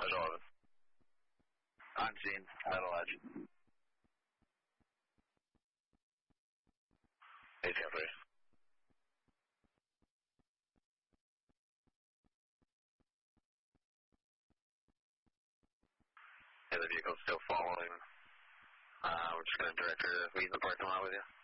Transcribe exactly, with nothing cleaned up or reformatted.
eleven. On scene, at Lodge. eighteen three. Yeah, the vehicle's still following. Uh, we're just going to direct her to leave the parking lot with you.